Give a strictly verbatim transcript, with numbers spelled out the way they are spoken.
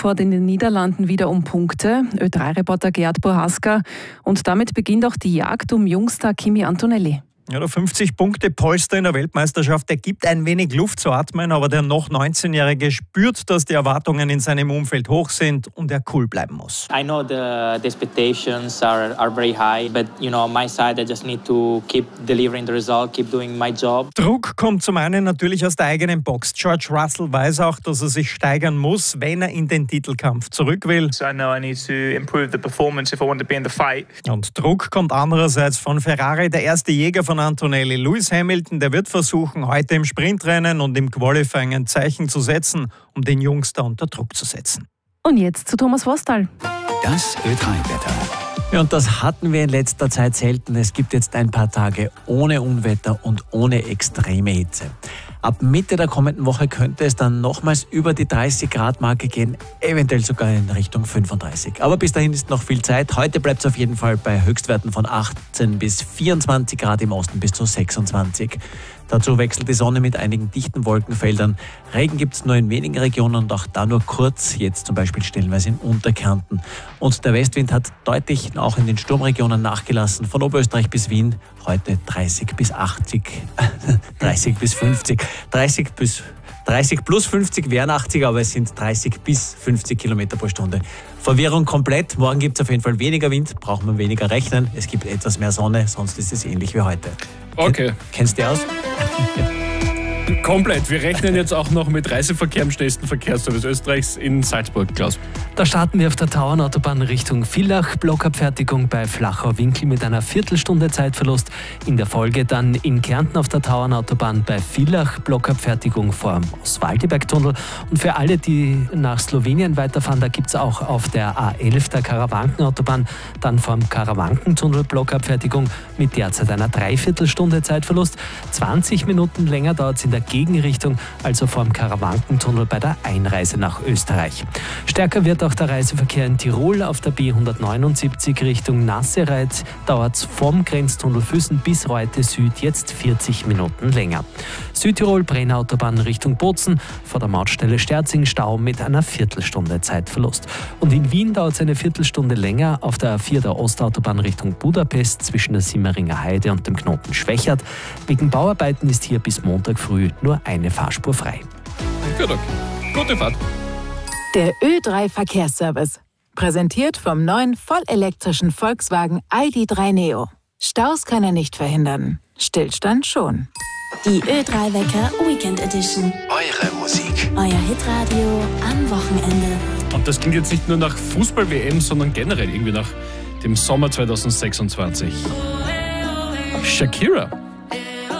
fährt in den Niederlanden wieder um Punkte. Ö drei Reporter Gerd Bohaska. Und damit beginnt auch die Jagd um Jungstar Kimi Antonelli. Ja, der fünfzig-Punkte-Polster in der Weltmeisterschaft, der gibt ein wenig Luft zu atmen, aber der noch neunzehnjährige spürt, dass die Erwartungen in seinem Umfeld hoch sind und er cool bleiben muss. I know the, the expectations are, are very high, but you know, on my side I just need to keep delivering the result, keep doing my job. Druck kommt zum einen natürlich aus der eigenen Box. George Russell weiß auch, dass er sich steigern muss, wenn er in den Titelkampf zurück will. So I know I need to improve the performance if I want to be in the fight. Und Druck kommt andererseits von Ferrari, der erste Jäger von Antonelli. Lewis Hamilton, der wird versuchen, heute im Sprintrennen und im Qualifying ein Zeichen zu setzen, um den Jungster unter Druck zu setzen. Und jetzt zu Thomas Vostal. Das Ö drei Wetter. Ja, und das hatten wir in letzter Zeit selten. Es gibt jetzt ein paar Tage ohne Unwetter und ohne extreme Hitze. Ab Mitte der kommenden Woche könnte es dann nochmals über die dreißig Grad Marke gehen, eventuell sogar in Richtung fünfunddreißig. Aber bis dahin ist noch viel Zeit. Heute bleibt es auf jeden Fall bei Höchstwerten von achtzehn bis vierundzwanzig Grad, im Osten bis zu sechsundzwanzig. Dazu wechselt die Sonne mit einigen dichten Wolkenfeldern. Regen gibt es nur in wenigen Regionen und auch da nur kurz, jetzt zum Beispiel stellenweise in Unterkärnten. Und der Westwind hat deutlich auch in den Sturmregionen nachgelassen, von Oberösterreich bis Wien. Heute dreißig bis achtzig, dreißig bis fünfzig, dreißig bis dreißig plus fünfzig wären achtzig, aber es sind dreißig bis fünfzig Kilometer pro Stunde. Verwirrung komplett. Morgen gibt es auf jeden Fall weniger Wind, braucht man weniger rechnen. Es gibt etwas mehr Sonne, sonst ist es ähnlich wie heute. Okay. Kennst du die aus? Komplett. Wir rechnen jetzt auch noch mit Reiseverkehr am schnellsten Verkehrsservice Österreichs in Salzburg, Klaus. Da starten wir auf der Tauernautobahn Richtung Villach. Blockabfertigung bei Flachau-Winkel mit einer Viertelstunde Zeitverlust. In der Folge dann in Kärnten auf der Tauernautobahn bei Villach. Blockabfertigung vor dem Oswaldiberg-Tunnel. Und für alle, die nach Slowenien weiterfahren, da gibt es auch auf der A elf der Karawankenautobahn dann vor dem Karawankentunnel Blockabfertigung mit derzeit einer Dreiviertelstunde Zeitverlust. zwanzig Minuten länger dauert es in der Gegenrichtung, also vor dem Karawankentunnel bei der Einreise nach Österreich. Stärker wird auch der Reiseverkehr in Tirol auf der B hundertneunundsiebzig Richtung Nassereit. Dauert es vom Grenztunnel Füssen bis Reute Süd jetzt vierzig Minuten länger. Südtirol Brennautobahn Richtung Bozen, vor der Mautstelle Sterzing Stau mit einer Viertelstunde Zeitverlust. Und in Wien dauert es eine Viertelstunde länger auf der A vier der Ostautobahn Richtung Budapest zwischen der Simmeringer Heide und dem Knoten Schwächert. Wegen Bauarbeiten ist hier bis Montag früh nur eine Fahrspur frei. Gut, okay. Gute Fahrt. Der Ö drei Verkehrsservice. Präsentiert vom neuen vollelektrischen Volkswagen I D drei Neo. Staus kann er nicht verhindern. Stillstand schon. Die Ö drei Wecker Weekend Edition. Eure Musik. Euer Hitradio am Wochenende. Und das klingt jetzt nicht nur nach Fußball-W M, sondern generell irgendwie nach dem Sommer zweitausendsechsundzwanzig. Shakira.